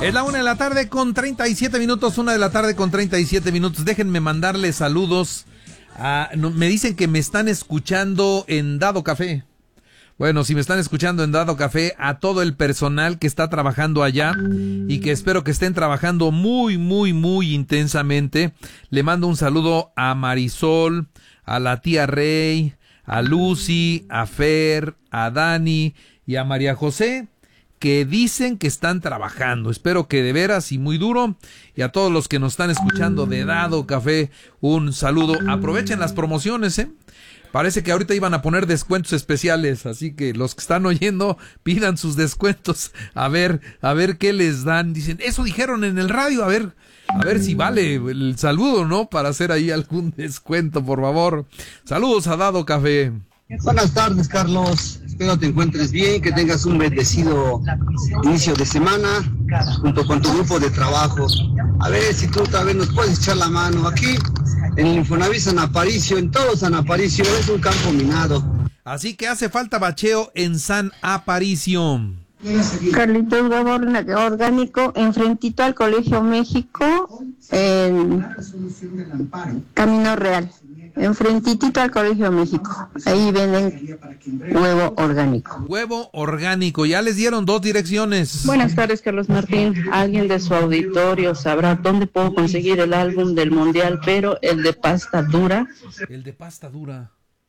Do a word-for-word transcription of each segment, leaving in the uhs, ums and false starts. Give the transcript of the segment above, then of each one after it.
Es la una de la tarde con treinta y siete minutos, una de la tarde con treinta y siete minutos. Déjenme mandarles saludos. A, no, me dicen que me están escuchando en Dado Café. Bueno, si me están escuchando en Dado Café, a todo el personal que está trabajando allá y que espero que estén trabajando muy, muy, muy intensamente. Le mando un saludo a Marisol, a la tía Rey, a Lucy, a Fer, a Dani y a María José, que dicen que están trabajando. Espero que de veras y muy duro. Y a todos los que nos están escuchando de Dado Café, un saludo. Aprovechen las promociones, ¿eh? Parece que ahorita iban a poner descuentos especiales, así que los que están oyendo pidan sus descuentos. A ver, a ver qué les dan. Dicen, eso dijeron en el radio, a ver, a ver si vale el saludo, ¿no? Para hacer ahí algún descuento, por favor. Saludos a Dado Café. Buenas tardes, Carlos. Espero te encuentres bien, que tengas un bendecido inicio de semana junto con tu grupo de trabajo. A ver si tú también nos puedes echar la mano. Aquí en el Infonavit San Aparicio, en todo San Aparicio, es un campo minado. Así que hace falta bacheo en San Aparicio. Carlitos, huevo orgánico, enfrentito al Colegio México, en Camino Real. Enfrentitito al Colegio México. Ahí venden huevo orgánico. Huevo orgánico. Ya les dieron dos direcciones. Buenas tardes, Carlos Martín. Alguien de su auditorio sabrá dónde puedo conseguir el álbum del Mundial, pero el de pasta dura. El de pasta dura.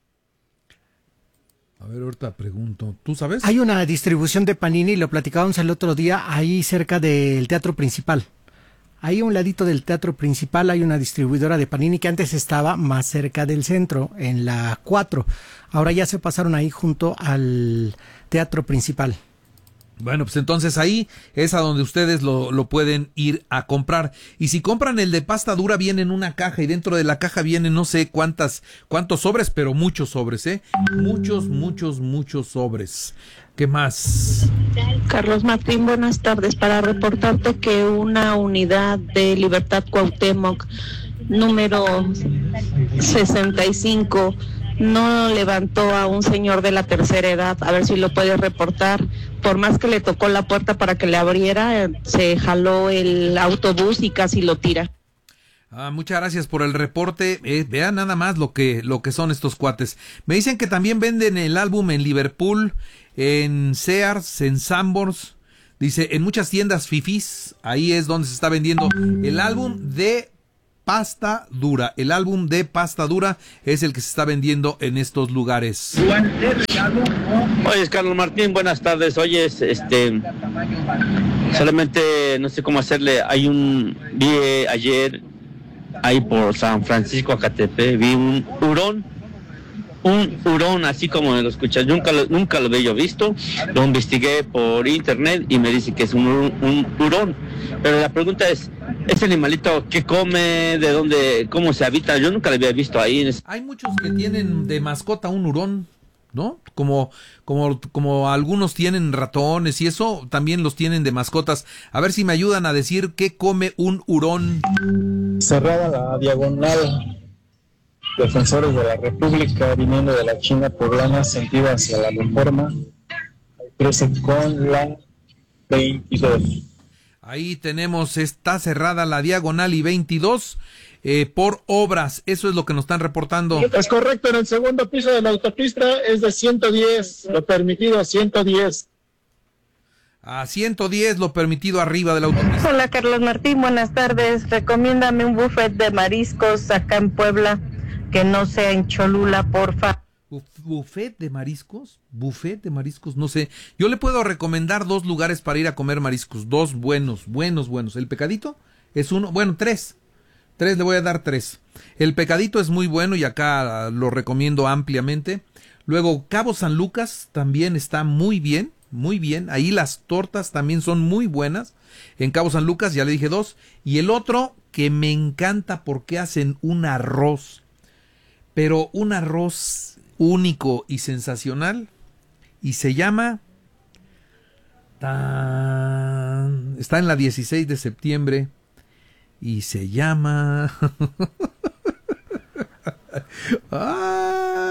A ver, ahorita pregunto. ¿Tú sabes? Hay una distribución de Panini, lo platicábamos el otro día, ahí cerca del Teatro Principal. Ahí a un ladito del Teatro Principal hay una distribuidora de Panini que antes estaba más cerca del centro, en la cuatro. Ahora ya se pasaron ahí junto al Teatro Principal. Bueno, pues entonces ahí es a donde ustedes lo, lo pueden ir a comprar. Y si compran el de pasta dura, viene en una caja y dentro de la caja vienen no sé cuántas, cuántos sobres, pero muchos sobres, ¿eh? Muchos, muchos, muchos sobres. ¿Qué más? Carlos Martín, buenas tardes. Para reportarte que una unidad de Libertad Cuauhtémoc, número sesenta y cinco, no levantó a un señor de la tercera edad. A ver si lo puedes reportar. Por más que le tocó la puerta para que le abriera, se jaló el autobús y casi lo tira. Ah, muchas gracias por el reporte. Eh, vean nada más lo que, lo que son estos cuates. Me dicen que también venden el álbum en Liverpool, en Sears, en Sanborns. Dice, en muchas tiendas fifís, ahí es donde se está vendiendo el álbum de pasta dura. El álbum de pasta dura es el que se está vendiendo en estos lugares. Oye, Carlos Martín, buenas tardes. Oye, este, solamente no sé cómo hacerle. Hay un, vi ayer ahí por San Francisco Acatepec, vi un hurón. Un hurón, así como lo escuchas, nunca lo, nunca lo había visto, lo investigué por internet y me dice que es un, un hurón. Pero la pregunta es, ¿ese animalito qué come? ¿De dónde? ¿Cómo se habita? Yo nunca lo había visto ahí. Hay muchos que tienen de mascota un hurón, ¿no? Como, como, como algunos tienen ratones y eso, también los tienen de mascotas. A ver si me ayudan a decir qué come un hurón. Cerrada la diagonal. Defensores de la República viniendo de la China poblana sentido hacia la Reforma, crece con la veintidós. Ahí tenemos, está cerrada la diagonal y veintidós eh, por obras, eso es lo que nos están reportando. Es correcto, en el segundo piso de la autopista es de ciento diez, lo permitido a ciento diez. A ciento diez lo permitido arriba de la autopista. Hola Carlos Martín, buenas tardes. Recomiéndame un buffet de mariscos acá en Puebla, que no sea en Cholula, porfa. ¿Buffet de mariscos? ¿Buffet de mariscos? No sé. Yo le puedo recomendar dos lugares para ir a comer mariscos. Dos buenos, buenos, buenos. El Pecadito es uno, bueno, tres. Tres, le voy a dar tres. El Pecadito es muy bueno y acá lo recomiendo ampliamente. Luego, Cabo San Lucas también está muy bien, muy bien. Ahí las tortas también son muy buenas. En Cabo San Lucas, ya le dije dos. Y el otro que me encanta porque hacen un arroz. Pero un arroz único y sensacional. Y se llama... Tan, está en la dieciséis de septiembre. Y se llama... ay,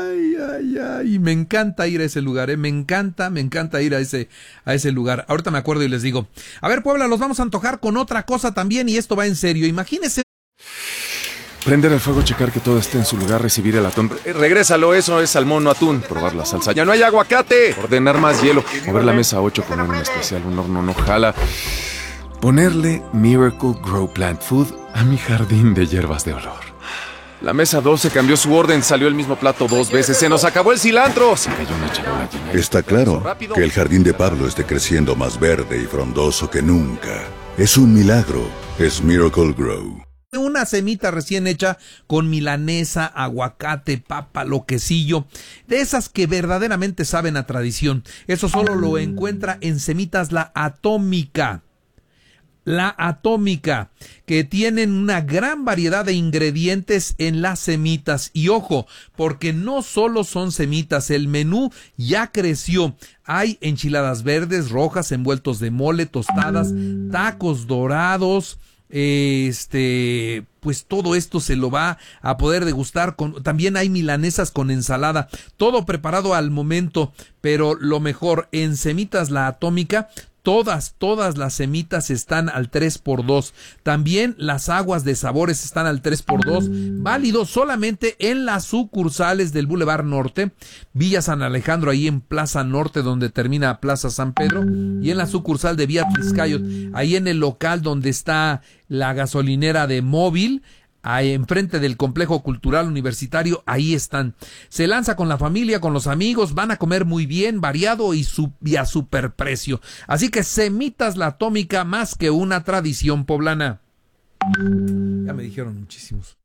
ay, ay, me encanta ir a ese lugar, ¿eh? Me encanta, me encanta ir a ese, a ese lugar. Ahorita me acuerdo y les digo. A ver, Puebla, los vamos a antojar con otra cosa también y esto va en serio. Imagínense. Prender el fuego, checar que todo esté en su lugar, recibir el atún. Eh, regrésalo, eso es salmón, no atún. Probar la salsa. ¡Ya no hay aguacate! Ordenar más hielo. Mover la mesa ocho, poner un especial, un horno no jala. Ponerle Miracle Grow Plant Food a mi jardín de hierbas de olor. La mesa doce cambió su orden, salió el mismo plato dos veces. ¡Se nos acabó el cilantro! Se cayó una charola llena. Está claro que el jardín de Pablo esté creciendo más verde y frondoso que nunca. Es un milagro. Es Miracle Grow. Una semita recién hecha con milanesa, aguacate, papa, lo quesillo, de esas que verdaderamente saben a tradición. Eso solo lo encuentra en Semitas La Atómica. La Atómica, que tienen una gran variedad de ingredientes en las semitas. Y ojo, porque no solo son semitas, el menú ya creció. Hay enchiladas verdes, rojas, envueltos de mole, tostadas, tacos dorados. Este, pues todo esto se lo va a poder degustar con, también hay milanesas con ensalada, todo preparado al momento, pero lo mejor, en Semitas La Atómica, todas, todas las semitas están al tres por dos, también las aguas de sabores están al tres por dos, válido solamente en las sucursales del Boulevard Norte, Villa San Alejandro, ahí en Plaza Norte, donde termina Plaza San Pedro, y en la sucursal de Vía Tliscayot, ahí en el local donde está la gasolinera de Móvil, ahí enfrente del Complejo Cultural Universitario, ahí están. Se lanza con la familia, con los amigos, van a comer muy bien, variado y, su, y a super precio. Así que Semitas La Atómica, más que una tradición poblana. Ya me dijeron muchísimos.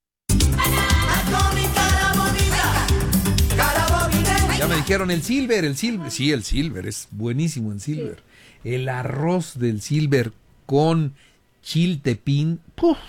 Ya me dijeron el Silver, el Silver. Sí, el Silver, es buenísimo el Silver. El arroz del Silver con chiltepín. ¡Puf!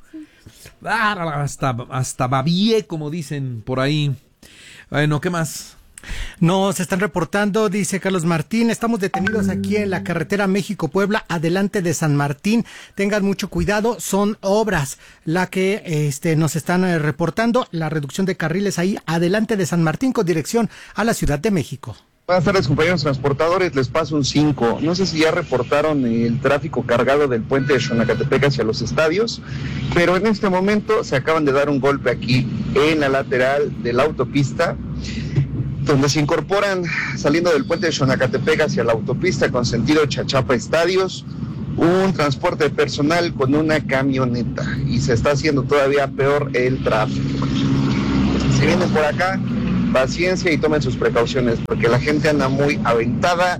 Hasta, hasta babié, como dicen por ahí. Bueno, ¿qué más? Nos están reportando, dice Carlos Martín, estamos detenidos aquí en la carretera México-Puebla, adelante de San Martín. Tengan mucho cuidado, son obras la que este, nos están eh, reportando, la reducción de carriles ahí, adelante de San Martín con dirección a la Ciudad de México. Buenas tardes, compañeros transportadores, les paso un cinco. No sé si ya reportaron el tráfico cargado del puente de Xonacatepec hacia los estadios, pero en este momento se acaban de dar un golpe aquí en la lateral de la autopista, donde se incorporan, saliendo del puente de Xonacatepec hacia la autopista con sentido Chachapa Estadios, un transporte personal con una camioneta, y se está haciendo todavía peor el tráfico. Si vienen por acá, paciencia y tomen sus precauciones, porque la gente anda muy aventada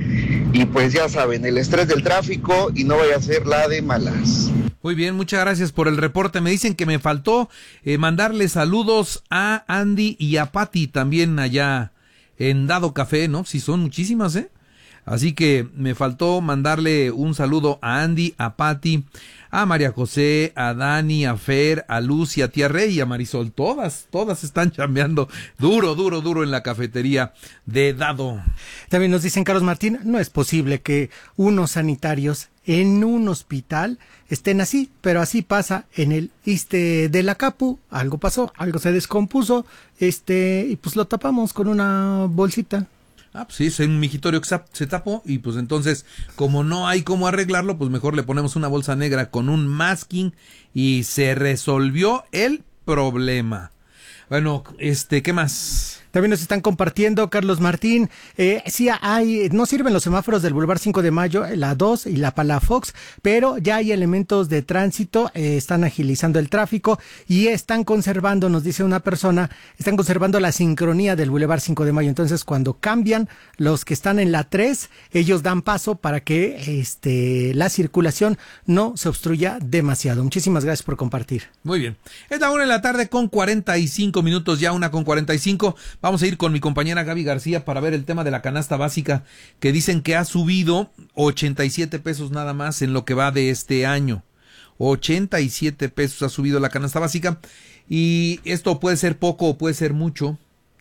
y pues ya saben, el estrés del tráfico y no vaya a ser la de malas. Muy bien, muchas gracias por el reporte. Me dicen que me faltó eh, mandarle saludos a Andy y a Patti también allá en Dado Café, ¿no? Sí, son muchísimas, ¿eh? Así que me faltó mandarle un saludo a Andy, a Patti, a María José, a Dani, a Fer, a Lucy, a Tía Rey y a Marisol. Todas, todas están chambeando duro, duro, duro en la cafetería de Dado. También nos dicen, Carlos Martín, no es posible que unos sanitarios en un hospital estén así, pero así pasa en el Iste de la Capu. Algo pasó, algo se descompuso, este, y pues lo tapamos con una bolsita. Ah, pues sí, es un migitorio que se tapó y pues entonces, como no hay cómo arreglarlo, pues mejor le ponemos una bolsa negra con un masking y se resolvió el problema. Bueno, este, ¿qué más? También nos están compartiendo, Carlos Martín, eh, sí hay, no sirven los semáforos del Boulevard cinco de Mayo, la dos y la Palafox, pero ya hay elementos de tránsito, eh, están agilizando el tráfico y están conservando, nos dice una persona, están conservando la sincronía del Boulevard cinco de Mayo. Entonces, cuando cambian los que están en la tres, ellos dan paso para que este la circulación no se obstruya demasiado. Muchísimas gracias por compartir. Muy bien. Es la una de la tarde con cuarenta y cinco minutos, ya una con cuarenta y cinco. Vamos a ir con mi compañera Gaby García para ver el tema de la canasta básica, que dicen que ha subido ochenta y siete pesos nada más en lo que va de este año. ochenta y siete pesos ha subido la canasta básica y esto puede ser poco o puede ser mucho,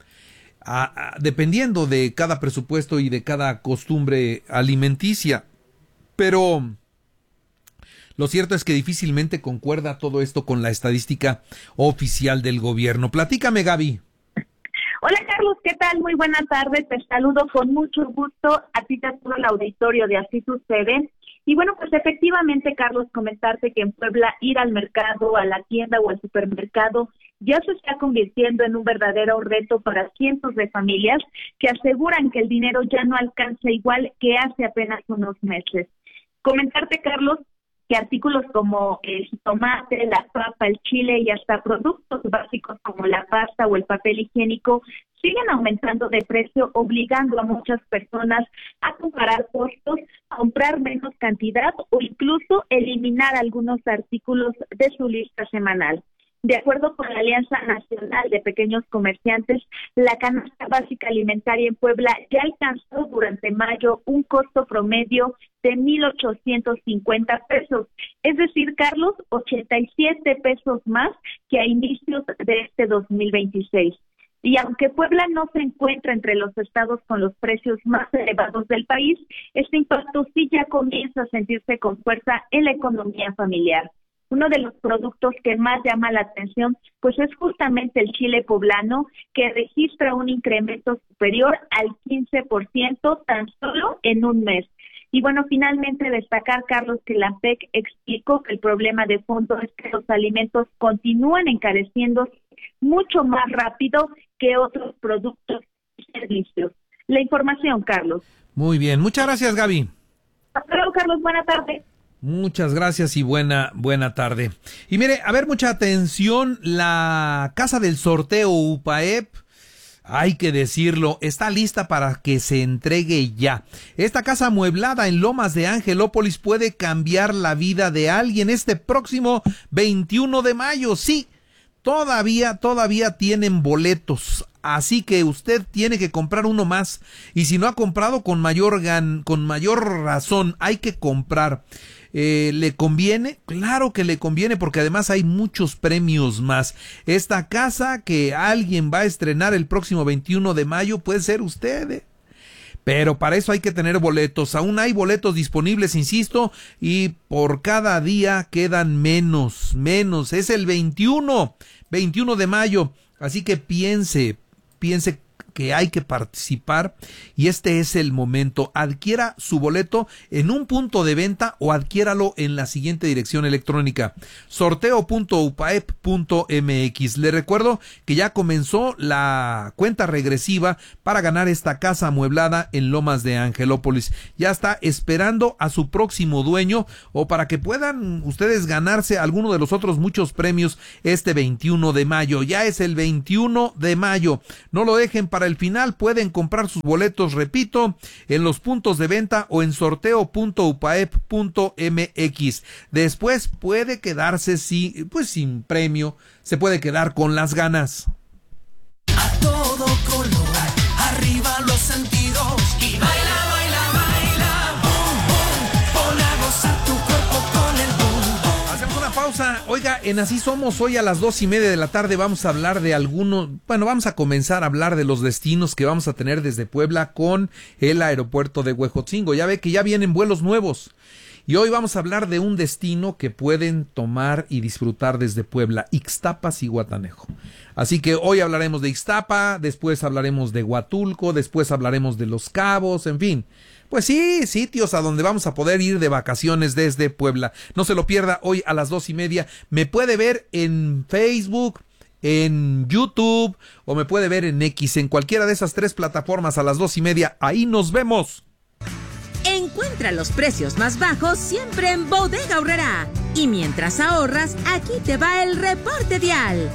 a, a, dependiendo de cada presupuesto y de cada costumbre alimenticia. Pero lo cierto es que difícilmente concuerda todo esto con la estadística oficial del gobierno. Platícame, Gaby. Hola, Carlos, ¿qué tal? Muy buena tarde, te saludo con mucho gusto a ti, a todo el auditorio de Así Sucede. Y bueno, pues efectivamente, Carlos, comentarte que en Puebla ir al mercado, a la tienda o al supermercado ya se está convirtiendo en un verdadero reto para cientos de familias que aseguran que el dinero ya no alcanza igual que hace apenas unos meses. Comentarte, Carlos, que artículos como el tomate, la papa, el chile y hasta productos básicos como la pasta o el papel higiénico siguen aumentando de precio, obligando a muchas personas a comparar costos, a comprar menos cantidad o incluso eliminar algunos artículos de su lista semanal. De acuerdo con la Alianza Nacional de Pequeños Comerciantes, la canasta básica alimentaria en Puebla ya alcanzó durante mayo un costo promedio de mil ochocientos cincuenta pesos, es decir, Carlos, ochenta y siete pesos más que a inicios de este dos mil veintiséis. Y aunque Puebla no se encuentra entre los estados con los precios más elevados del país, este impacto sí ya comienza a sentirse con fuerza en la economía familiar. Uno de los productos que más llama la atención, pues es justamente el chile poblano, que registra un incremento superior al quince por ciento tan solo en un mes. Y bueno, finalmente destacar, Carlos, que la P E C explicó que el problema de fondo es que los alimentos continúan encareciéndose mucho más rápido que otros productos y servicios. La información, Carlos. Muy bien, muchas gracias, Gaby. Hasta luego, Carlos, buena tarde. Muchas gracias y buena buena tarde. Y mire, a ver, mucha atención, la casa del sorteo U P A E P, hay que decirlo, está lista para que se entregue ya. Esta casa amueblada en Lomas de Angelópolis puede cambiar la vida de alguien este próximo veintiuno de mayo. Sí, todavía, todavía tienen boletos. Así que usted tiene que comprar uno más. Y si no ha comprado, con mayor gan, con mayor razón, hay que comprar. Eh, ¿Le conviene? Claro que le conviene, porque además hay muchos premios más. Esta casa que alguien va a estrenar el próximo veintiuno de mayo puede ser usted, ¿eh? Pero para eso hay que tener boletos. Aún hay boletos disponibles, insisto, y por cada día quedan menos, menos. Es el veintiuno, veintiuno de mayo. Así que piense, piense que hay que participar y este es el momento. Adquiera su boleto en un punto de venta o adquiéralo en la siguiente dirección electrónica: sorteo punto u p a e p punto m x. Le recuerdo que ya comenzó la cuenta regresiva para ganar esta casa amueblada en Lomas de Angelópolis. Ya está esperando a su próximo dueño, o para que puedan ustedes ganarse alguno de los otros muchos premios este veintiuno de mayo. Ya es el veintiuno de mayo. No lo dejen para el final. Pueden comprar sus boletos, repito, en los puntos de venta o en sorteo punto u p a e p punto m x. Después puede quedarse sin, pues sin premio, se puede quedar con las ganas. A todo color, arriba los sentidos y baila, baila, baila, boom, boom, pon a gozar tu cuerpo con el boom, boom. Hacemos una pausa. Oiga, en Así Somos, hoy a las dos y media de la tarde vamos a hablar de algunos, bueno, vamos a comenzar a hablar de los destinos que vamos a tener desde Puebla con el aeropuerto de Huejotzingo. Ya ve que ya vienen vuelos nuevos. Y hoy vamos a hablar de un destino que pueden tomar y disfrutar desde Puebla: Ixtapa, Zihuatanejo. Así que hoy hablaremos de Ixtapa, después hablaremos de Huatulco, después hablaremos de Los Cabos, en fin. Pues sí, sitios a donde vamos a poder ir de vacaciones desde Puebla. No se lo pierda, hoy a las dos y media. Me puede ver en Facebook, en YouTube, o me puede ver en X, en cualquiera de esas tres plataformas a las dos y media. Ahí nos vemos. Encuentra los precios más bajos siempre en Bodega Aurrerá. Y mientras ahorras, aquí te va el reporte vial.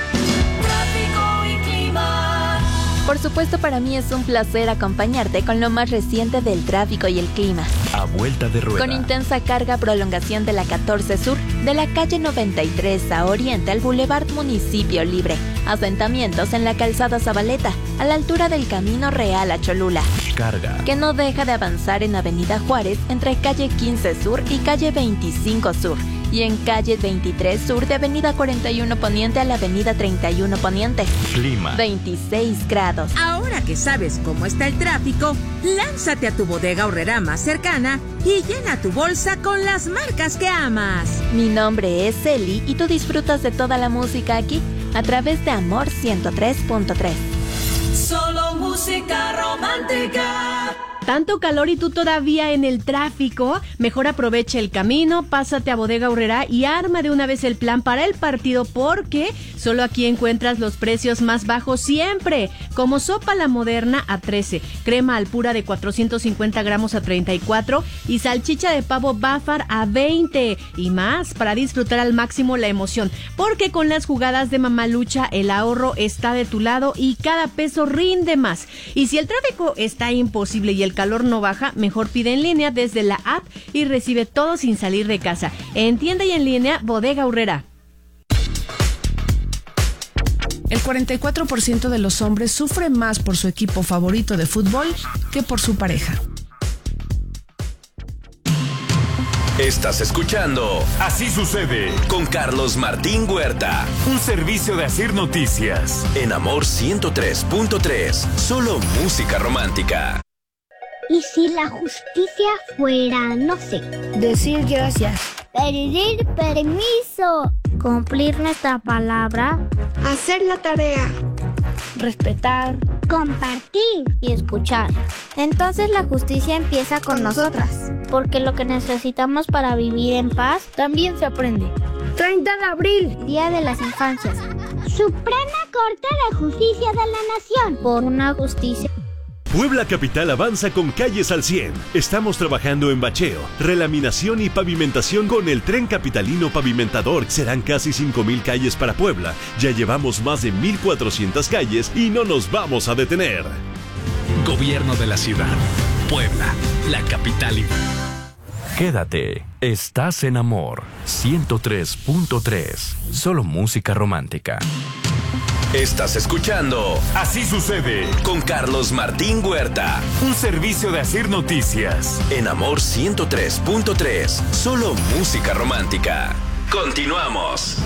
Tráfico y clima. Por supuesto, para mí es un placer acompañarte con lo más reciente del tráfico y el clima. A vuelta de rueda. Con intensa carga, prolongación de la catorce Sur, de la calle noventa y tres a Oriente al Boulevard Municipio Libre. Asentamientos en la calzada Zabaleta, a la altura del Camino Real a Cholula. Carga. Que no deja de avanzar en Avenida Juárez, entre calle quince Sur y calle veinticinco Sur. Y en calle veintitrés Sur, de Avenida cuarenta y uno Poniente a la Avenida treinta y uno Poniente. Clima. veintiséis grados. Ahora que sabes cómo está el tráfico, lánzate a tu Bodega Aurrerá más cercana y llena tu bolsa con las marcas que amas. Mi nombre es Eli y tú disfrutas de toda la música aquí a través de Amor ciento tres punto tres. solo música romántica. Tanto calor y tú todavía en el tráfico, mejor aprovecha el camino, pásate a Bodega Aurrerá y arma de una vez el plan para el partido, porque solo aquí encuentras los precios más bajos siempre, como sopa la moderna a trece, crema Alpura de cuatrocientos cincuenta gramos a treinta y cuatro y salchicha de pavo Bafar a veinte y más para disfrutar al máximo la emoción, porque con las jugadas de Mamalucha el ahorro está de tu lado y cada peso rinde más. Y si el tráfico está imposible y el calor no baja, mejor pide en línea desde la app y recibe todo sin salir de casa. En tienda y en línea, Bodega Aurrerá. El cuarenta y cuatro por ciento de los hombres sufre más por su equipo favorito de fútbol que por su pareja. Estás escuchando Así Sucede con Carlos Martín Huerta. Un servicio de Asir Noticias. En Amor ciento tres punto tres. Solo música romántica. ¿Y si la justicia fuera, no sé, decir gracias, pedir permiso, cumplir nuestra palabra, hacer la tarea, respetar, compartir y escuchar? Entonces la justicia empieza con nosotras, porque lo que necesitamos para vivir en paz también se aprende. treinta de abril, Día de las Infancias. Suprema Corte de Justicia de la Nación, por una justicia. Puebla Capital avanza con calles al cien. Estamos trabajando en bacheo, relaminación y pavimentación con el Tren Capitalino Pavimentador. Serán casi cinco mil calles para Puebla. Ya llevamos más de mil cuatrocientas calles y no nos vamos a detener. Gobierno de la ciudad. Puebla, la capital. Quédate. Estás en Amor ciento tres punto tres. Solo música romántica. Estás escuchando Así Sucede con Carlos Martín Huerta. Un servicio de Asir Noticias. En Amor ciento tres punto tres. Solo música romántica. Continuamos.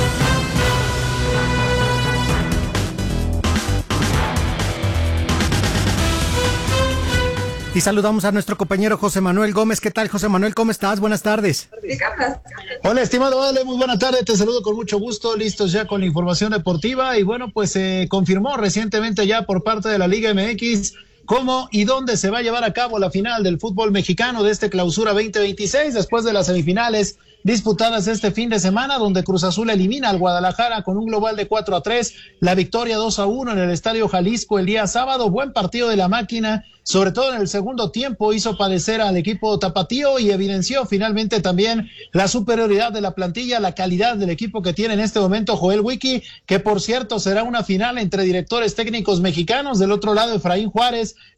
Y saludamos a nuestro compañero José Manuel Gómez. ¿Qué tal, José Manuel? ¿Cómo estás? Buenas tardes. Hola, estimado Ale, muy buena tarde. Te saludo con mucho gusto. Listos ya con la información deportiva. Y bueno, pues se eh, confirmó recientemente ya por parte de la Liga M X cómo y dónde se va a llevar a cabo la final del fútbol mexicano de este Clausura veinte veintiséis, después de las semifinales disputadas este fin de semana, donde Cruz Azul elimina al Guadalajara con un global de cuatro a tres, la victoria dos a uno en el Estadio Jalisco el día sábado. Buen partido de la máquina, sobre todo en el segundo tiempo, hizo padecer al equipo tapatío y evidenció finalmente también la superioridad de la plantilla, la calidad del equipo que tiene en este momento Joel Wiki, que por cierto será una final entre directores técnicos mexicanos. Del otro lado, Efraín Juárez